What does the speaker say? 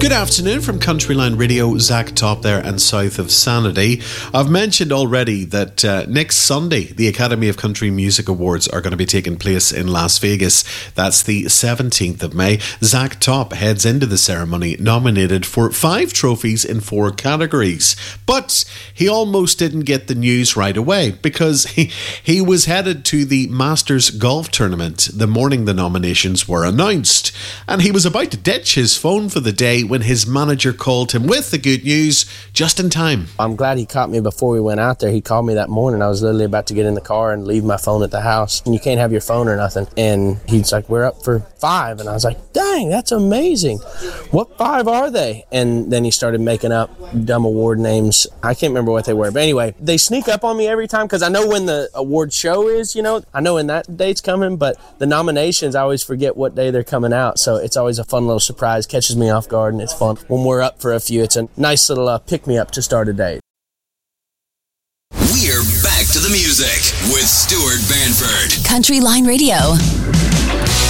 Good afternoon from Countryline Radio, Zach Top there and south of Sanity. I've mentioned already that next Sunday the Academy of Country Music Awards are going to be taking place in Las Vegas. That's the 17th of May. Zach Top heads into the ceremony nominated for 5 trophies in 4 categories. But he almost didn't get the news right away because he was headed to the Masters Golf Tournament the morning the nominations were announced. And he was about to ditch his phone for the day when his manager called him with the good news just in time. I'm glad he caught me before we went out there. He called me that morning. I was literally about to get in the car and leave my phone at the house. And you can't have your phone or nothing. And he's like, we're up for 5. And I was like, dang, that's amazing. What 5 are they? And then he started making up dumb award names. I can't remember what they were. But anyway, they sneak up on me every time because I know when the award show is, I know when that date's coming, but the nominations, I always forget what day they're coming out. So it's always a fun little surprise, catches me off guard, and it's fun. When we're up for a few, it's a nice little pick-me-up to start a day. We're back to the music with Stuart Banford. Countryline Radio.